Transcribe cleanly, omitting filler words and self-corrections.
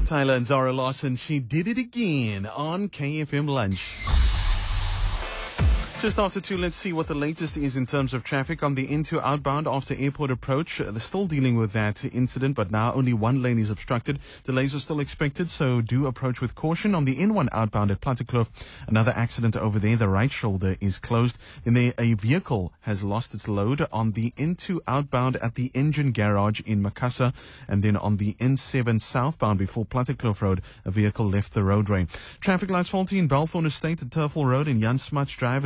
Tyler and Zara Lawson, she did it again on KFM Lunch. Just after 2, let's see what the latest is in terms of traffic on the N2 outbound after airport approach. They're still dealing with that incident, but now only one lane is obstructed. Delays are still expected, so do approach with caution. On the N1 outbound at Plattekloof, another accident over there. The right shoulder is closed. Then there, a vehicle has lost its load on the N2 outbound at the engine garage in Makassar. And then on the N7 southbound before Plattekloof Road, a vehicle left the roadway. Traffic lights faulty in Balthorn Estate at Turfel Road and Jan Smuts Drive.